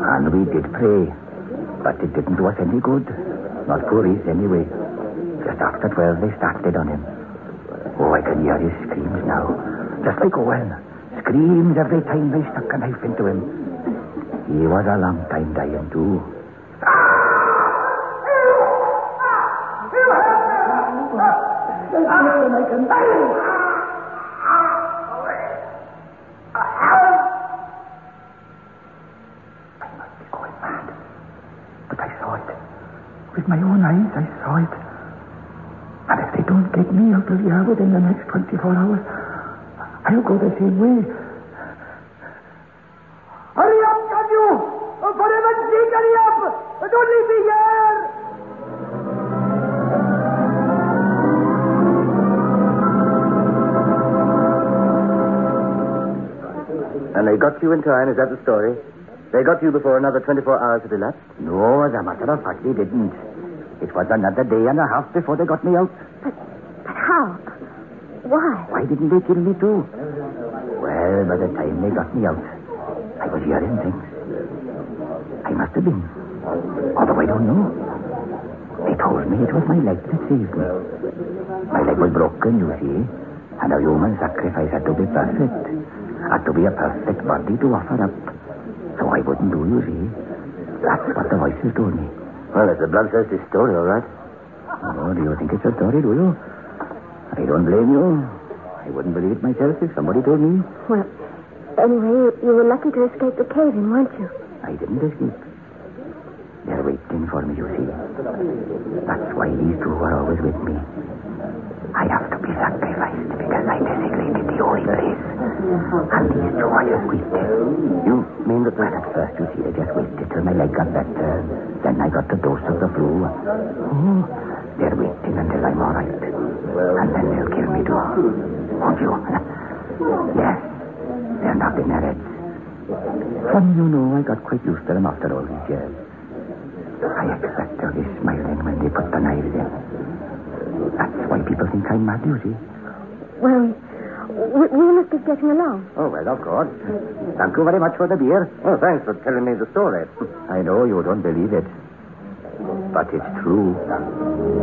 And we did pray. But it didn't do us any good. Not poor Reese, anyway. Just after 12, they started on him. Oh, I can hear his screams now. Just like Owen. Screams every time they stuck a knife into him. He was a long time dying, too. With my own eyes, I saw it. And if they don't get me out of here within the next 24 hours, I'll go the same way. Hurry up, can you? For heaven's sake, hurry up! Don't leave me here! And they got you in time, is that the story? They got you before another 24 hours had elapsed? No, as a matter of fact, they didn't. It was another day and a half before they got me out. But how? Why? Why didn't they kill me too? Well, by the time they got me out, I was hearing things. I must have been. Although I don't know. They told me it was my leg that saved me. My leg was broken, you see. And a human sacrifice had to be perfect. Had to be a perfect body to offer up. So I wouldn't do, you see. That's what the voices told me. Well, it's a bloodthirsty story, all right. Oh, do you think it's a story, do you? I don't blame you. I wouldn't believe it myself if somebody told me. Well, anyway, you were lucky to escape the cave-in, weren't you? I didn't escape. They're waiting for me, you see. That's why these two are always with me. I have to be sacrificed because I desecrated the holy place. And these two are just waiting. You mean that Well, at first, you see, they just waited till my leg got better. Then I got the dose of the flu. Oh, they're waiting until I'm all right. And then they'll kill me too. Won't you? Yes. They're nodding their heads. Some, you know, I got quite used to them after all these years. I expect they'll be smiling when they put the knives in. That's why people think I'm mad, you see. Well, we must be getting along. Oh, well, of course. Thank you very much for the beer. Oh, thanks for telling me the story. I know you don't believe it. But it's true.